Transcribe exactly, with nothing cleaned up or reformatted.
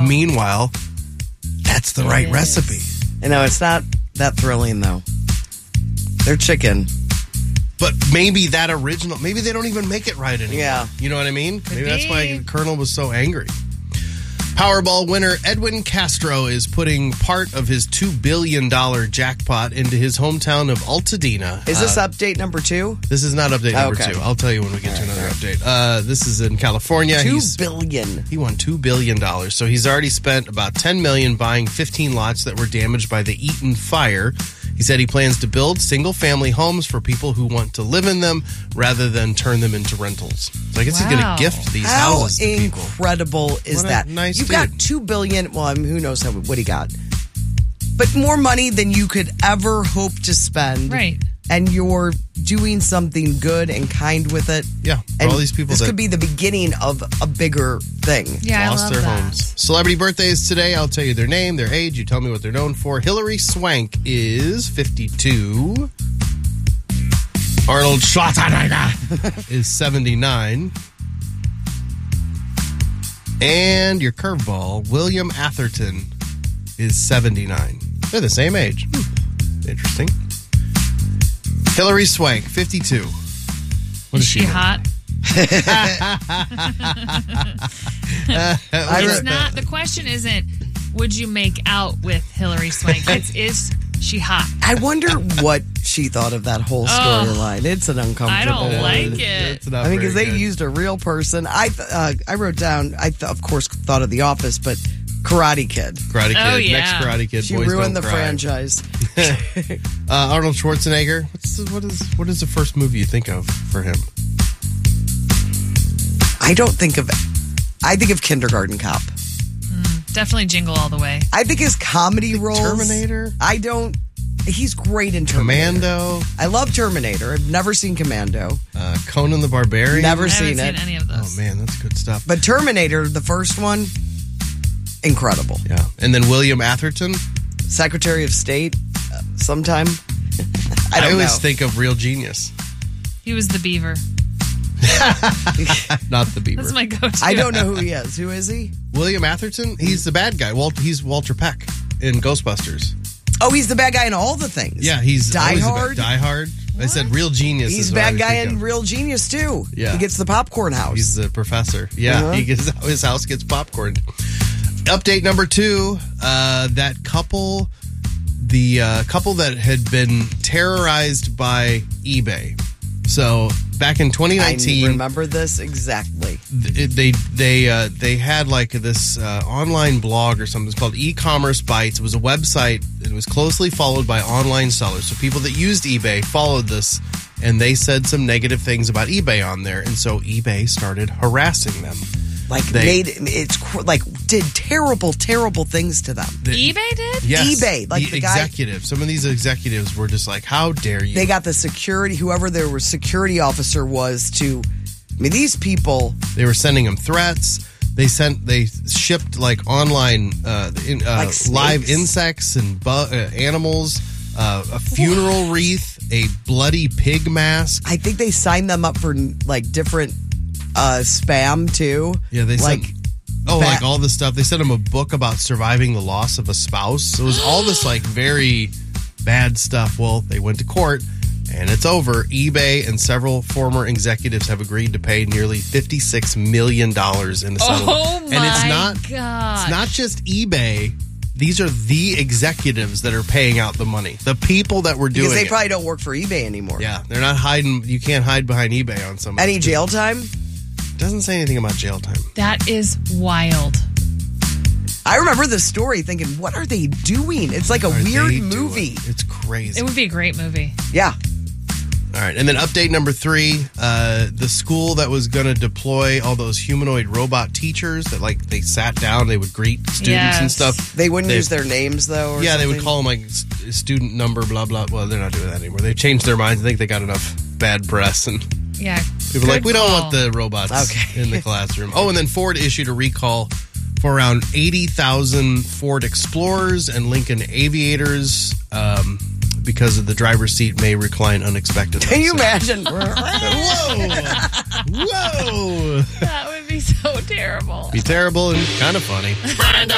Meanwhile, that's the right Yes. recipe. You know, it's not that thrilling, though. They're chicken. But maybe that original, maybe they don't even make it right anymore. Yeah. You know what I mean? Could maybe that's why be. the Colonel was so angry. Powerball winner Edwin Castro is putting part of his two billion dollars jackpot into his hometown of Altadena. Is this Uh, update number two? This is not update number Okay. two. I'll tell you when we get to another update. Uh, this is in California. Two He's- billion. He won two billion dollars. So he's already spent about ten million dollars buying fifteen lots that were damaged by the Eaton fire. He said he plans to build single-family homes for people who want to live in them rather than turn them into rentals. So I guess he's going Wow. to gift these How houses to people. incredible is What a that? nice You've dude. got two billion. Well, I mean, who knows how, what he got, but more money than you could ever hope to spend. Right. And you're doing something good and kind with it. Yeah, for And all these people this that could be the beginning of a bigger thing. Yeah, lost I love their that. homes. Celebrity birthdays today. I'll tell you their name, their age. You tell me what they're known for. Hilary Swank is fifty-two. Arnold Schwarzenegger is seventy-nine. And your curveball, William Atherton, is seventy-nine. They're the same age. Hmm. Interesting. Hilary Swank, fifty-two. What Is she know? hot? I It's re- not. The question isn't, would you make out with Hilary Swank? It's, is she hot? I wonder what she thought of that whole storyline. It's an uncomfortable. I don't like one. it. It's not I mean, very because they good. used a real person. I th- uh, I wrote down. I th- of course thought of The Office, but Karate Kid. Karate Kid, Oh, yeah. next Karate Kid. She Boys ruined Don't the Cry. franchise. Uh, Arnold Schwarzenegger. What's the, what is what is the first movie you think of for him? I don't think of. I think of Kindergarten Cop. Definitely Jingle All the Way. I think his comedy roles. Terminator? I don't. He's great in Terminator. Commando, I love Terminator. I've never seen Commando. uh, Conan the Barbarian. Never I haven't seen seen it. any of Oh those. man, that's good stuff. But Terminator, the first one, incredible. Yeah, and then William Atherton. Secretary of State, uh, sometime. I don't always know. think of Real Genius, He was the Beaver. not the Beaver. That's my go-to. I don't know who he is. Who is he? William Atherton. He's the bad guy. Walt. He's Walter Peck in Ghostbusters. Oh, he's the bad guy in all the things. Yeah, he's Die always the bad- Hard. Die Hard. I said Real Genius. He's is the what I bad always guy think in of. Real Genius too. Yeah. He gets the popcorn house. He's the professor. Yeah, Uh-huh. he gets his house gets popcorned. Update number two: uh, that couple, the uh, couple that had been terrorized by eBay. So back in twenty I nineteen, remember this exactly. th- they they uh, they had like this uh, online blog or something. It's called E-commerce Bytes. It was a website. It was closely followed by online sellers. So people that used eBay followed this, and they said some negative things about eBay on there, and so eBay started harassing them. Like They- made it's cr- like did terrible, terrible things to them. The- eBay did? Yes, eBay, like the guy- executive. Some of these executives were just like, "How dare you?" They got the security, whoever their security officer was, to. I mean, these people. They were sending them threats. They sent. They shipped like online, uh, in, uh, Like snakes. live insects and bu- uh, animals, uh, a funeral wreath, a bloody pig mask. I think they signed them up for like different uh, spam too. Yeah, they like. sent. Oh, Bat- like all this stuff. They sent him a book about surviving the loss of a spouse. It was all this like very bad stuff. Well, they went to court, and it's over. eBay and several former executives have agreed to pay nearly fifty-six million dollars in the settlement. Oh, my and it's not, gosh. It's not just eBay. These are the executives that are paying out the money. The people that were doing Because they it. probably don't work for eBay anymore. Yeah, they're not hiding. You can't hide behind eBay on some. Any jail time? Doesn't say anything about jail time. That is wild. I remember the story thinking, what are they doing? It's like a What are weird they movie. doing? It's crazy. It would be a great movie. Yeah. All right, and then update number three: uh, the school that was going to deploy all those humanoid robot teachers that, like, they sat down, they would greet students and Yes. stuff. They wouldn't They- use their names, though? Or Yeah, they would something? call them like s- student number, blah blah. Well, they're not doing that anymore. They've changed their minds. I think they got enough bad press, and Yeah. people are like, good we don't call. want the robots Okay. in the classroom. Oh, and then Ford issued a recall for around eighty thousand Ford Explorers and Lincoln Aviators. Um, because of the driver's seat may recline unexpectedly. Can you So- imagine? Whoa! Whoa! That would be so terrible. Be terrible and kind of funny.